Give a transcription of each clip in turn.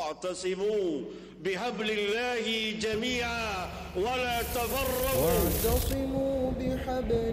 واعتصموا بحبل الله جميعا ولا تفرقوا واعتصموا بحبل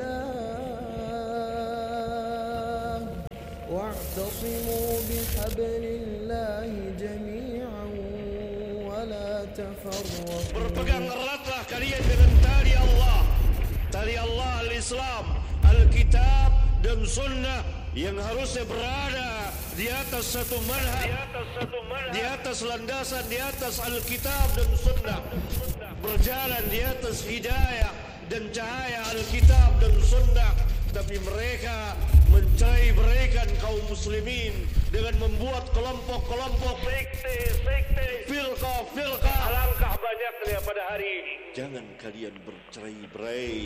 الله جميعا ولا تفرقوا. Berpegang eratlah kalian dengan tali Allah al-Islam, Alkitab dan Sunnah yang harusnya berada di atas satu manhaj, di atas landasan, di atas Alkitab dan Sunnah, berjalan di atas hidayah dan cahaya Alkitab dan Sunnah. Tapi mereka mencerai-beraikan kaum muslimin dengan membuat kelompok-kelompok, sekte, firqah. Alangkah banyaknya pada hari ini. Jangan kalian bercerai-berai.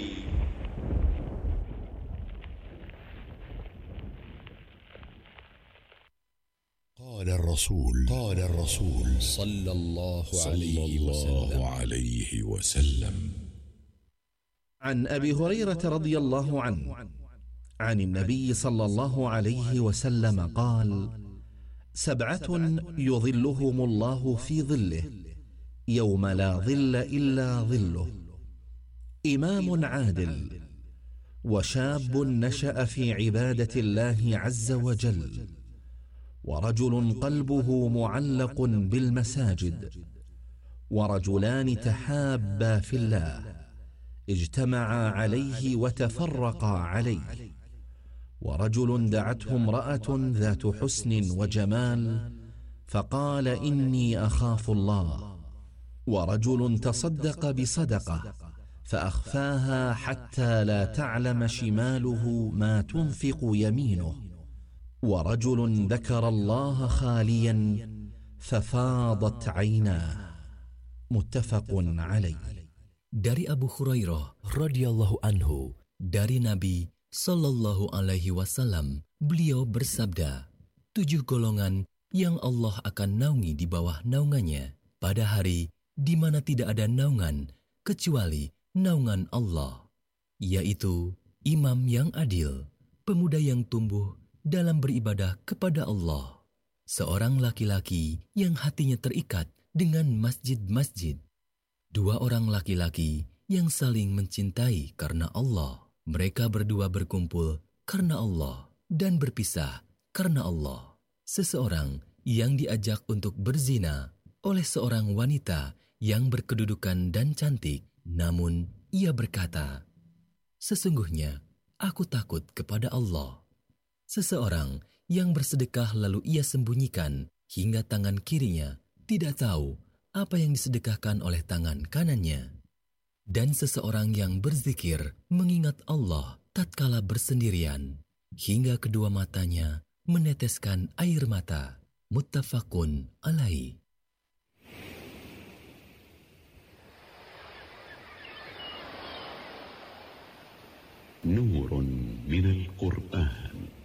قال الرسول صلى الله عليه وسلم عن أبي هريرة رضي الله عنه عن النبي صلى الله عليه وسلم قال: 7 يظلهم الله في ظله يوم لا ظل إلا ظله: إمام عادل، وشاب نشأ في عبادة الله عز وجل، ورجل قلبه معلق بالمساجد، ورجلان تحابا في الله اجتمعا عليه وتفرقا عليه، ورجل دعته امرأة ذات حسن وجمال فقال: إني أخاف الله، ورجل تصدق بصدقة فأخفاها حتى لا تعلم شماله ما تنفق يمينه، ورجل ذكر الله خاليا ففاضت عيناه. متفق عليه. Dari Abu Hurairah radhiyallahu anhu, dari Nabi sallallahu alaihi wasallam, beliau bersabda, 7 golongan yang Allah akan naungi di bawah naungannya pada hari di mana tidak ada naungan kecuali naungan Allah, yaitu imam yang adil, pemuda yang tumbuh dalam beribadah kepada Allah, seorang laki-laki yang hatinya terikat dengan masjid-masjid, 2 orang laki-laki yang saling mencintai karena Allah. Mereka berdua berkumpul karena Allah dan berpisah karena Allah. Seseorang yang diajak untuk berzina oleh seorang wanita yang berkedudukan dan cantik, namun ia berkata, "Sesungguhnya aku takut kepada Allah." Seseorang yang bersedekah lalu ia sembunyikan hingga tangan kirinya tidak tahu apa yang disedekahkan oleh tangan kanannya. Dan seseorang yang berzikir mengingat Allah tatkala bersendirian hingga kedua matanya meneteskan air mata. Muttafaqun alaih. نور من القرآن